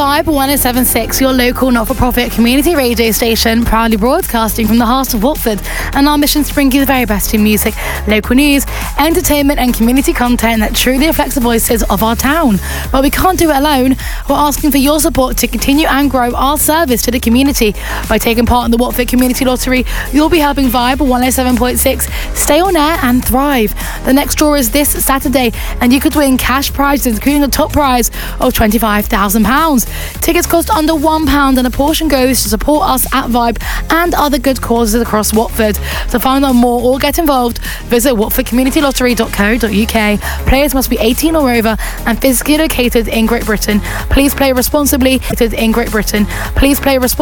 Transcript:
Vibe 107.6, your local not-for-profit community radio station, proudly broadcasting from the heart of Watford. And our mission is to bring you the very best in music, local news, entertainment and community content that truly reflects the voices of our town. But we can't do it alone. We're asking for your support to continue and grow our service to the community. By taking part in the Watford Community Lottery, you'll be helping Vibe 107.6 stay on air and thrive. The next draw is this Saturday, and you could win cash prizes, including a top prize of £25,000. Tickets cost under £1, and a portion goes to support us at Vibe and other good causes across Watford. To find out more or get involved, visit watfordcommunitylottery.co.uk. Players must be 18 or over and physically located in Great Britain. Please play responsibly.